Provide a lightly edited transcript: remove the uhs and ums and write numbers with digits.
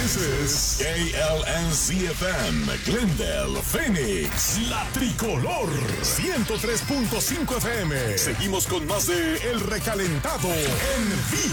is KLNC-FM, Glendale, Phoenix, La Tricolor, 103.5 FM. Seguimos con más de El Recalentado en vivo.